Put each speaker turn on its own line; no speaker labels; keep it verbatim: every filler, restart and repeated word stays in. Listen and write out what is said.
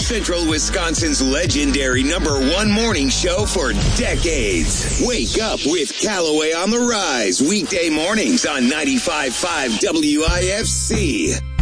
Central Wisconsin's legendary number one morning show for decades. Wake up with Callaway on the Rise, weekday mornings on ninety-five point five W I F C.